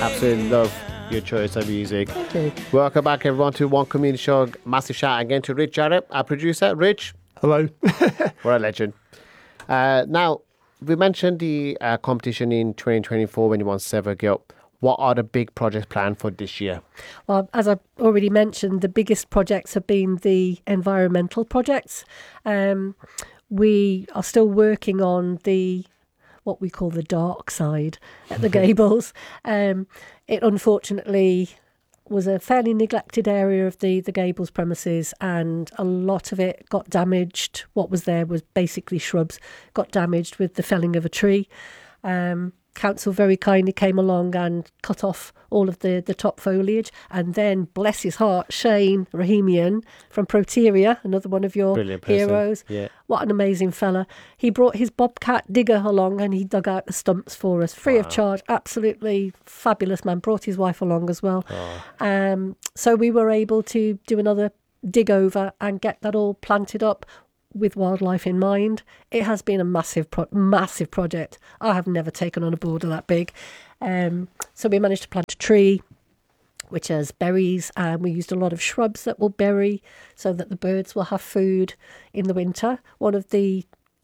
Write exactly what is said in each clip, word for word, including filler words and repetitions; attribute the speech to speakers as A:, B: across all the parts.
A: Absolutely love your choice of music.
B: Thank you.
A: Welcome back, everyone, to One Community Show. Massive shout again to Rich Jarrett, our producer. Rich.
C: Hello.
A: What a legend. Uh, now, we mentioned the uh, competition in twenty twenty-four when you won Severgilt. What are the big projects planned for this year?
B: Well, as I've already mentioned, the biggest projects have been the environmental projects. Um, we are still working on the what we call the dark side at the Gables. Um, it unfortunately was a fairly neglected area of the, the Gables premises, and a lot of it got damaged. What was there was basically shrubs, got damaged with the felling of a tree. Um, Council very kindly came along and cut off all of the, the top foliage, and then, bless his heart, Shane Rahimian from Proteria, another one of your
A: Brilliant person.
B: heroes.
A: Yeah.
B: What an amazing fella. He brought his Bobcat digger along and he dug out the stumps for us, free
A: Wow.
B: of charge. Absolutely fabulous man. Brought his wife along as well.
A: Oh.
B: Um, so we were able to do another dig over and get that all planted up with wildlife in mind. It has been a massive, pro- massive project. I have never taken on a border that big. Um, so we managed to plant a tree, which has berries, and we used a lot of shrubs that will berry so that the birds will have food in the winter. One of the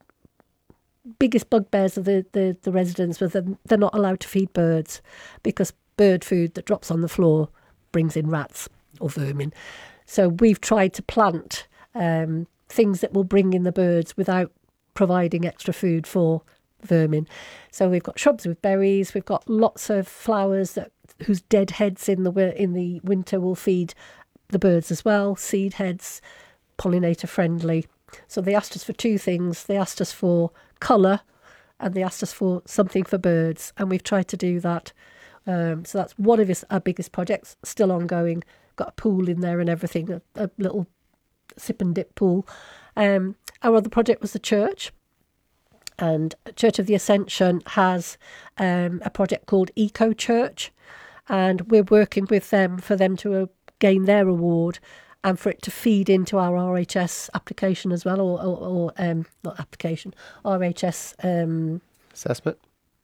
B: biggest bugbears of the, the, the residents was that they're not allowed to feed birds because bird food that drops on the floor brings in rats or vermin. So we've tried to plant um, things that will bring in the birds without providing extra food for vermin. So we've got shrubs with berries, we've got lots of flowers that whose dead heads in the wi- in the winter will feed the birds as well, seed heads, pollinator friendly. So they asked us for two things. They asked us for colour and they asked us for something for birds, and we've tried to do that. Um, so that's one of his, our biggest projects, still ongoing. Got a pool in there and everything, a, a little sip and dip pool. Um, our other project was the church, and Church of the Ascension has um, a project called Eco Church, and we're working with them for them to uh, gain their award and for it to feed into our R H S application as well, or, or, or um, not application, R H S um,
A: Assessment?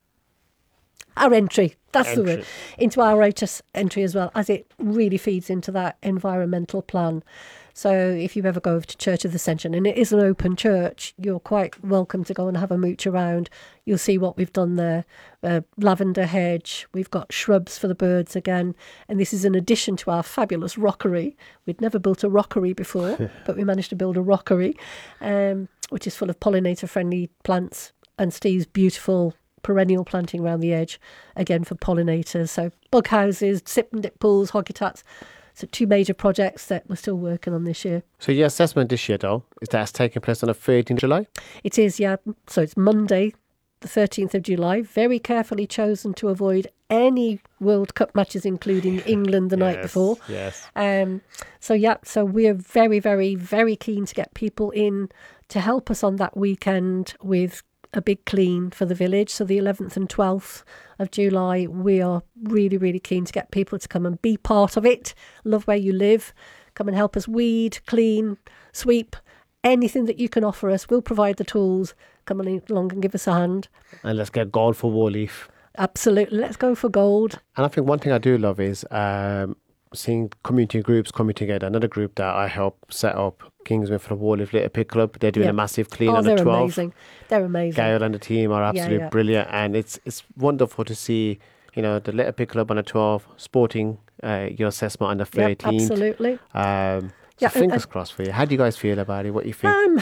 B: our entry, that's
A: Entry.
B: the word, into our R H S entry as well, as it really feeds into that environmental plan. So if you ever go over to Church of the Ascension, and it is an open church, you're quite welcome to go and have a mooch around. You'll see what we've done there. Uh, lavender hedge, we've got shrubs for the birds again, and this is in addition to our fabulous rockery. We'd never built a rockery before, but we managed to build a rockery, um, which is full of pollinator-friendly plants, and Steve's beautiful perennial planting around the edge, again for pollinators. So bug houses, sip and dip pools, hoggy tats. So two major projects that we're still working on this year.
A: So your assessment this year, though, is that's taking place on the thirteenth of July?
B: It is, yeah. So it's Monday, the thirteenth of July. Very carefully chosen to avoid any World Cup matches, including England the night before.
A: Yes.
B: Um, so yeah, so we're very, very, very keen to get people in to help us on that weekend with a big clean for the village. So the eleventh and twelfth of July, we are really, really keen to get people to come and be part of it. Love where you live. Come and help us weed, clean, sweep, anything that you can offer us. We'll provide the tools. Come along and give us a hand.
A: And let's get gold for Warleaf.
B: Absolutely. Let's go for gold.
A: And I think one thing I do love is um, seeing community groups coming together. Another group that I helped set up, Kingsman for the Warleaf Litter Pick Club. They're doing
B: Yeah.
A: a massive clean
B: Oh,
A: on the
B: they're
A: twelfth.
B: amazing. They're amazing.
A: Gail and the team are
B: Yeah,
A: absolutely
B: yeah.
A: brilliant, and it's it's wonderful to see, you know, the Litter Pick Club on the twelfth, sporting uh, your assessment on the
B: Yep,
A: thirteenth.
B: absolutely.
A: Um, so
B: Yeah, and-
A: fingers
B: and-
A: crossed for you. How do you guys feel about it? What do you think?
B: Um,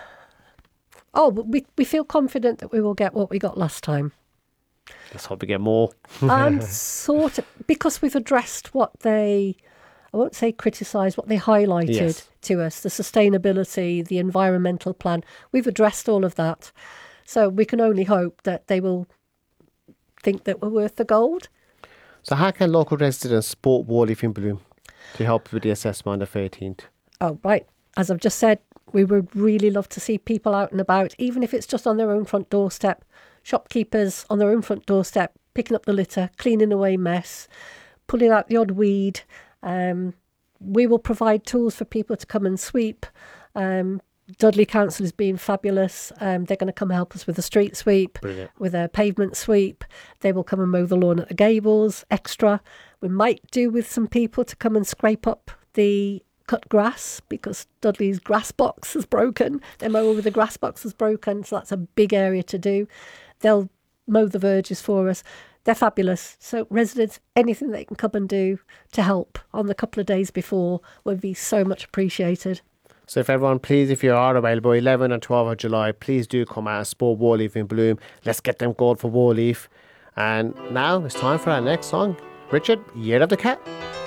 B: oh, but we, we feel confident that we will get what we got last time.
A: Let's hope we get more.
B: Um, sort of, because we've addressed what they, I won't say criticised, what they highlighted
A: Yes.
B: to us, the sustainability, the environmental plan. We've addressed all of that. So we can only hope that they will think that we're worth the gold.
A: So how can local residents support Warleaf in Bloom to help with the assessment on the thirteenth?
B: Oh, right. As I've just said, we would really love to see people out and about, even if it's just on their own front doorstep. Shopkeepers on their own front doorstep, picking up the litter, cleaning away mess, pulling out the odd weed. Um, we will provide tools for people to come and sweep. Um, Dudley Council is being fabulous. Um, they're going to come help us with the street sweep,
A: Brilliant.
B: with a pavement sweep. They will come and mow the lawn at the Gables extra. We might do with some people to come and scrape up the cut grass because Dudley's grass box is broken. Their mower with the grass box is broken, so that's a big area to do. They'll mow the verges for us. They're fabulous. So residents, anything they can come and do to help on the couple of days before would be so much appreciated.
A: So if everyone, please, if you are available, eleven and twelve of July, please do come out and support Warleaf in Bloom. Let's get them gold for Warleaf. And now it's time for our next song. Richard, Year of the Cat.